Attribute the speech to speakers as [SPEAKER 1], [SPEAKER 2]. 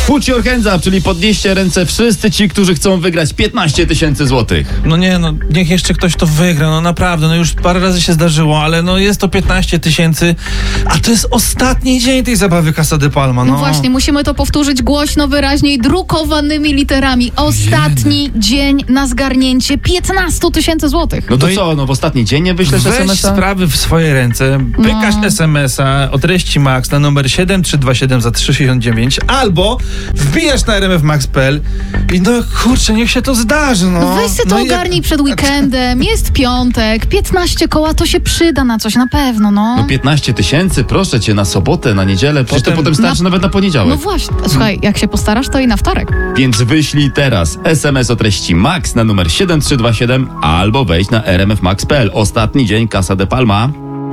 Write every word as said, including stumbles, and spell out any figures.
[SPEAKER 1] Put your hands up, czyli podnieście ręce wszyscy ci, którzy chcą wygrać piętnaście tysięcy złotych.
[SPEAKER 2] No nie, no niech jeszcze ktoś to wygra, no naprawdę, no już parę razy się zdarzyło, ale no jest to piętnaście tysięcy, a to jest ostatni dzień tej zabawy Casa de Palma, no.
[SPEAKER 3] No właśnie, musimy to powtórzyć głośno, wyraźniej, drukowanymi literami. Ostatni Jedy. dzień na zgarnięcie piętnaście tysięcy złotych.
[SPEAKER 1] No to
[SPEAKER 2] No i-
[SPEAKER 1] co, no w ostatni dzień nie wyślesz
[SPEAKER 2] Weź
[SPEAKER 1] esemesa?
[SPEAKER 2] sprawy w swoje ręce, pykasz
[SPEAKER 3] No.
[SPEAKER 2] esemesa o treści Max na numer siedem trzy dwa siedem za trzy sześćdziesiąt dziewięć albo wbijasz na r m f max kropka p l i no kurczę, niech się to zdarzy, no.
[SPEAKER 3] No weź se to
[SPEAKER 2] no i-
[SPEAKER 3] ogarnij przed weekendem, jest piątek, piętnaście koła to się przyda na coś, na pewno, no.
[SPEAKER 1] No piętnaście tysięcy, proszę cię, na sobotę, na niedzielę, przecież to
[SPEAKER 2] Potem-
[SPEAKER 1] potem starczy
[SPEAKER 3] Na-
[SPEAKER 1] nawet na
[SPEAKER 3] No
[SPEAKER 1] poniedziałek.
[SPEAKER 3] właśnie, słuchaj, jak się postarasz, to i na wtorek.
[SPEAKER 1] Więc wyślij teraz es em es o treści MAX na numer siedem trzy dwa siedem albo wejdź na r m f max kropka p l. Ostatni dzień Casa de Palma.